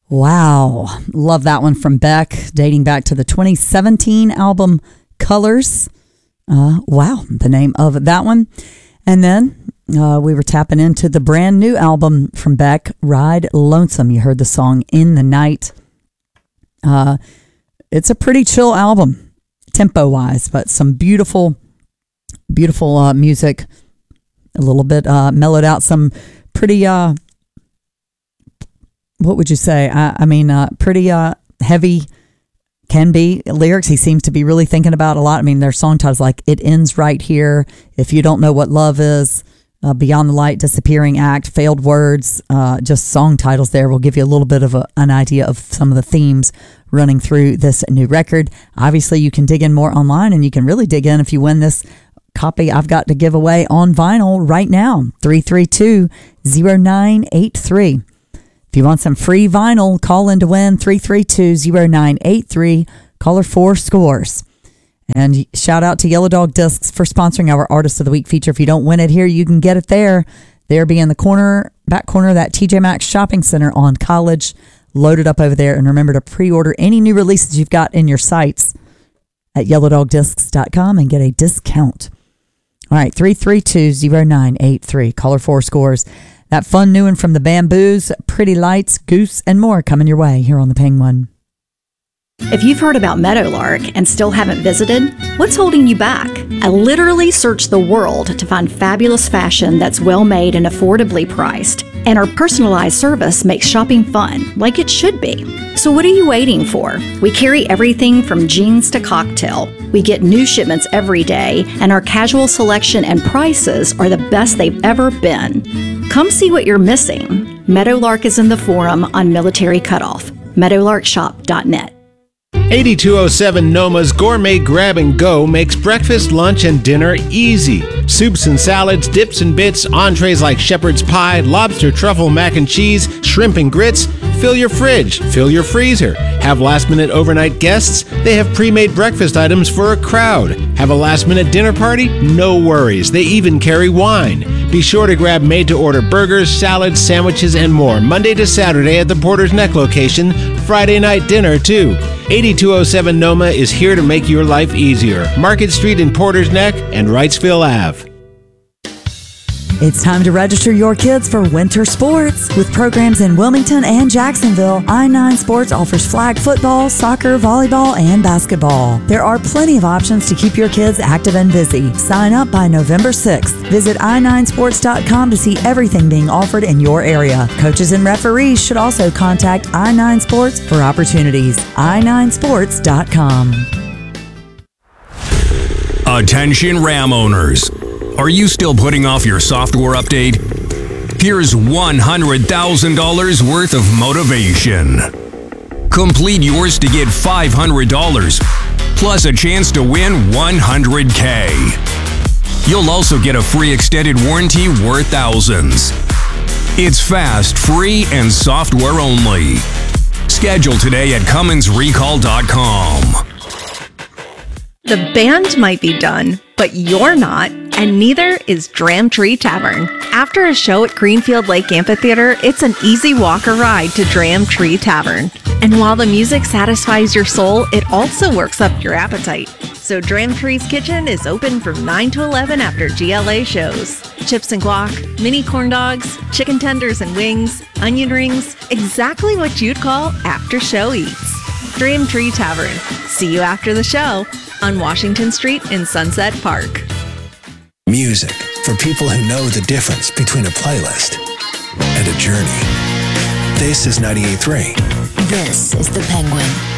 Wow. Love that one from Beck, dating back to the 2017 album Colors. Wow, the name of that one. And then we were tapping into the brand new album from Beck, Ride Lonesome. You heard the song In the Night. It's a pretty chill album, tempo-wise, but some beautiful music. A little bit mellowed out, some pretty, what would you say? Pretty heavy can be lyrics. He seems to be really thinking about a lot. I mean, there's song titles like It Ends Right Here, If You Don't Know What Love Is, Beyond the Light, Disappearing Act, Failed Words. Just song titles there will give you a little bit of an idea of some of the themes running through this new record. Obviously, you can dig in more online, and you can really dig in if you win this copy I've got to give away on vinyl right now. 332-0983. If you want some free vinyl, call in to win. 332-0983. Caller 4 scores. And shout out to Yellow Dog Discs for sponsoring our Artist of the Week feature. If you don't win it here, you can get it there. They'll be in the back corner of that TJ Maxx shopping center on College. Loaded up over there. And remember to pre-order any new releases you've got in your sites at yellowdogdiscs.com and get a discount. All right, 332-0983. Caller 4 scores. That fun new one from the Bamboos, Pretty Lights, Goose, and more coming your way here on the Penguin. If you've heard about Meadowlark and still haven't visited, what's holding you back? I literally searched the world to find fabulous fashion that's well made and affordably priced. And our personalized service makes shopping fun, like it should be. So what are you waiting for? We carry everything from jeans to cocktail. We get new shipments every day, and our casual selection and prices are the best they've ever been. Come see what you're missing. Meadowlark is in the Forum on Military Cutoff. meadowlarkshop.net. 8207 Noma's Gourmet Grab and Go makes breakfast, lunch, and dinner easy. Soups and salads, dips and bits, entrees like shepherd's pie, lobster truffle mac and cheese, shrimp and grits. Fill your fridge, fill your freezer. Have last-minute overnight guests? They have pre-made breakfast items for a crowd. Have a last-minute dinner party? No worries. They even carry wine. Be sure to grab made-to-order burgers, salads, sandwiches, and more Monday to Saturday at the Porter's Neck location. Friday night dinner, too. 8207 Noma is here to make your life easier. Market Street in Porter's Neck and Wrightsville Ave. It's time to register your kids for winter sports. With programs in Wilmington and Jacksonville, I-9 Sports offers flag football, soccer, volleyball, and basketball. There are plenty of options to keep your kids active and busy. Sign up by November 6th. Visit i9sports.com to see everything being offered in your area. Coaches and referees should also contact I-9 Sports for opportunities. i9sports.com. Attention Ram owners. Are you still putting off your software update? Here's $100,000 worth of motivation. Complete yours to get $500, plus a chance to win $100K. You'll also get a free extended warranty worth thousands. It's fast, free, and software only. Schedule today at CumminsRecall.com. The band might be done, but you're not, and neither is Dramtree Tavern. After a show at Greenfield Lake Amphitheater, it's an easy walk or ride to Dramtree Tavern. And while the music satisfies your soul, it also works up your appetite. So Dramtree's Kitchen is open from 9 to 11 after GLA shows. Chips and guac, mini corn dogs, chicken tenders and wings, onion rings, exactly what you'd call after-show eats. Dramtree Tavern. See you after the show on Washington Street in Sunset Park. Music for people who know the difference between a playlist and a journey. This is 98.3. This is The Penguin.